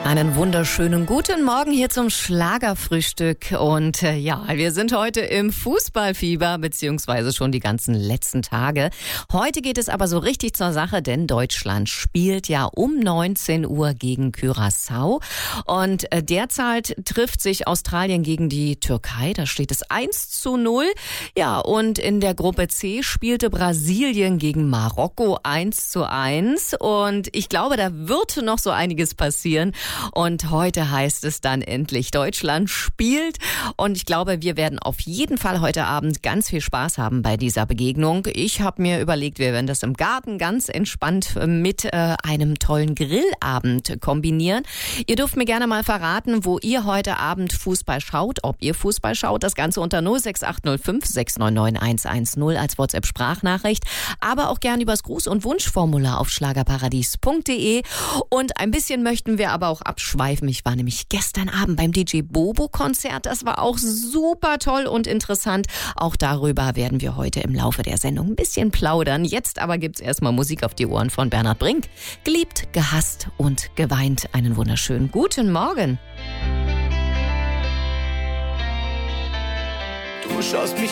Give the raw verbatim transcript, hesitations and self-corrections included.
Einen wunderschönen guten Morgen hier zum Schlagerfrühstück. Und äh, ja, wir sind heute im Fußballfieber, beziehungsweise schon die ganzen letzten Tage. Heute geht es aber so richtig zur Sache, denn Deutschland spielt ja um neunzehn Uhr gegen Curaçao. Und äh, derzeit trifft sich Australien gegen die Türkei. Da steht es eins zu null. Ja, und in der Gruppe C spielte Brasilien gegen Marokko eins zu eins. Und ich glaube, da wird noch so einiges passieren. Und heute heißt es dann endlich, Deutschland spielt. Und ich glaube, wir werden auf jeden Fall heute Abend ganz viel Spaß haben bei dieser Begegnung. Ich habe mir überlegt, wir werden das im Garten ganz entspannt mit äh, einem tollen Grillabend kombinieren. Ihr dürft mir gerne mal verraten, wo ihr heute Abend Fußball schaut, ob ihr Fußball schaut. Das Ganze unter null sechs acht null fünf sechs neun neun eins eins null als WhatsApp-Sprachnachricht. Aber auch gerne übers Gruß- und Wunschformular auf schlagerparadies punkt de. Und ein bisschen möchten wir aber auch abschweifen. Ich war nämlich gestern Abend beim D J Bobo-Konzert. Das war auch super toll und interessant. Auch darüber werden wir heute im Laufe der Sendung ein bisschen plaudern. Jetzt aber gibt's erstmal Musik auf die Ohren von Bernhard Brink. Geliebt, gehasst und geweint. Einen wunderschönen guten Morgen. Du schaust mich